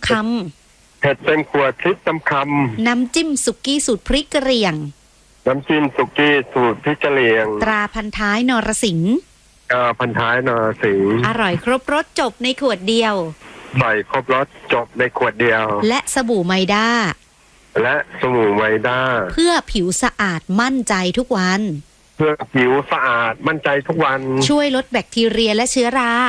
คเผ็ดเต็มขวดพริกเต็มคำน้ำจิ้มสุกี้สูตรพริกกะเหรี่ยงน้ำจิ้มสุกี้สูตรพริกกะเหรี่ยงตราพันท้ายนรสิงห์พันท้ายนรสิงห์อร่อยครบรสจบในขวดเดียวอร่อยครบรสจบในขวดเดียวและสบู่ไมด้าเพื่อผิวสะอาดมั่นใจทุกวันเพื่อผิวสะอาดมั่นใจทุกวันช่วยลดแบคทีเรียและเชื้อรา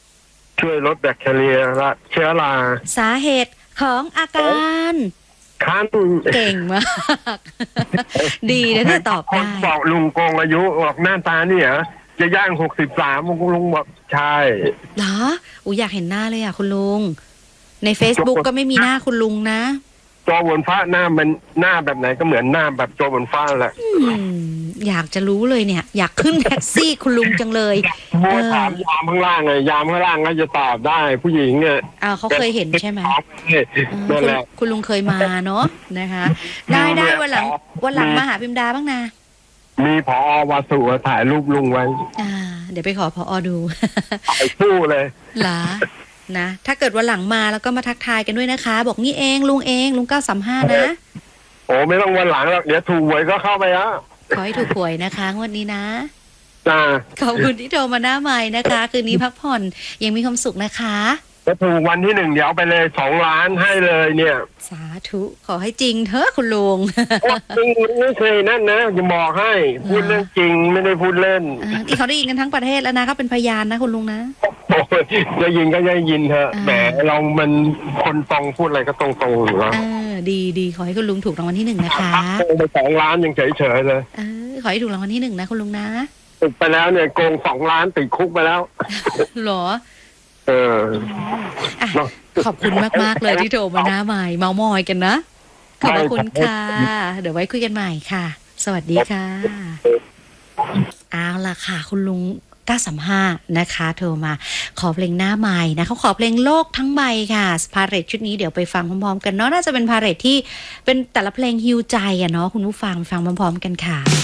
สาเหตุของอาการคันเก่งมาก ดีนะที่ตอบได้บอกลุงโกงอายุบอกหน้าตาเนี่ยจะย่าง63ลุงบอกใช่เหรออยากเห็นหน้าเลยอ่ะคุณลุงใน Facebook ก็ไม่มีหน้าคุณลุงนะโจบนฟ้าหน้ามันหน้าแบบไหนก็เหมือนหน้าแบบโจบนฟ้าแหละอยากจะรู้เลยเนี่ยอยากขึ้นแท็กซี่คุณลุงจังเลยถามยามข้างล่างไงยามข้างล่างก็จะตอบได้ผู้หญิงเนี่ยเขาเคยเห็นใช่ไหมคุณลุงเคยมาเนาะนะคะได้วันหลังมาหาพิมดาบ้างนะมีผอ.วสุถ่ายรูปลุงไว้เดี๋ยวไปขอผอ.ดูถ่ายคู่เลยหรอนะถ้าเกิดวันหลังมาแล้วก็มาทักทายกันด้วยนะคะบอกนี่เองลุง935นะโอ้ไม่ต้องวันหลังหรอกเดี๋ยวถูกหวยก็เข้าไปอ่ะขอให้ถูกหวยนะคะงวดนี้นะจ้าขอบคุณที่โทรมาหน้าใหม่นะคะคืนนี้พักผ่อนยังมีความสุขนะคะจะถูกวันที่1เดี๋ยวไปเลย2 ล้านให้เลยเนี่ยสาธุขอให้จริงเถอะคุณลุงจริงไม่เคยนั่นนะจะบอกให้พูดเรื่องจริงไม่ได้พูดเล่นที่เขาได้ยินกันทั้งประเทศแล้วนะเขาเป็นพยานนะคุณลุงนะจะยินก็จะยินเถอะแหมเรามันคนตรงพูดอะไรก็ตรงๆอยู่แล้วดีขอให้คุณลุงถูกรางวัลที่1นะคะไป2 ล้านยังเฉยๆเลยขอให้ถูกรางวัลที่1นะคุณลุงนะติดไปแล้วเนี่ยโกง2 ล้านติดคุกไปแล้วหรอขอบคุณมากๆเลยที่โทรมาหน้าใหม่เมามอยกันนะขอบคุณค่ะเดี๋ยวไว้คุยกันใหม่ค่ะสวัสดีค่ะเอาล่ะค่ะคุณลุง935นะคะโทรมาขอเพลงหน้าใหม่นะเขาขอเพลงโลกทั้งใบค่ะพาเรทชุดนี้เดี๋ยวไปฟังพร้อมๆกันเนาะน่าจะเป็นพาเรทที่เป็นแต่ละเพลงฮิวใจอะเนาะคุณผู้ฟังพร้อมๆกันค่ะ